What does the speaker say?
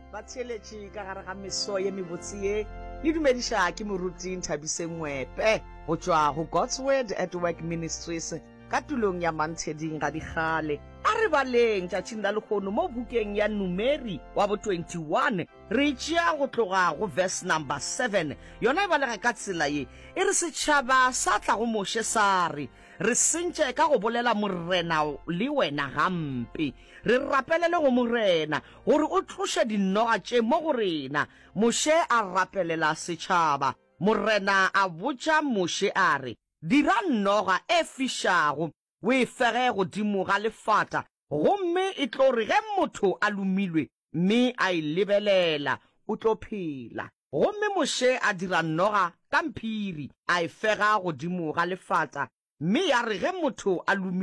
Batheletši ka gare ga meso ye mebotse ye le dumediša ke moruti Nthabiseng Ngwepe go tšwa go God's Word at Work Ministries ka tulong ya Mantheding ga Digale. A re baleng tšatšing la lekgono mo bukeng ya Numeri wa bo 21 re tšea go tloga go verse number 7. Yona e balega ka tsela ye e re setšhaba sa tla go moše sa re sentše ka go bolela morena le wena gampe. Re rapelele go morena gore o tloše dinoga tše mo go rena. Moše a rapelela setšhaba. Morena a botša moše a re, dira noga e fišago o e fege godimo ga lefata, gomme e tlo re ge motho a lomilwe mme a e lebelela o tlo phela. Gomme moše a dira noga ka mphiri a e fega godimo ga lefata, mme ya re ge motho a lomilwe